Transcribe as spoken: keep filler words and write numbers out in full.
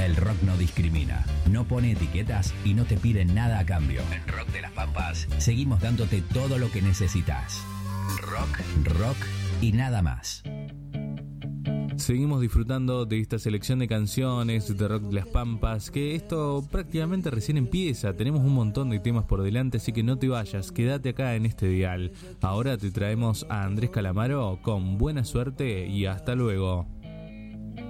El rock no discrimina, no pone etiquetas y no te pide nada a cambio. En Rock de las Pampas seguimos dándote todo lo que necesitas. Rock, rock y nada más. Seguimos disfrutando de esta selección de canciones de Rock de las Pampas, que esto prácticamente recién empieza. Tenemos un montón de temas por delante, así que no te vayas, quédate acá en este dial. Ahora te traemos a Andrés Calamaro con Buena Suerte y hasta luego.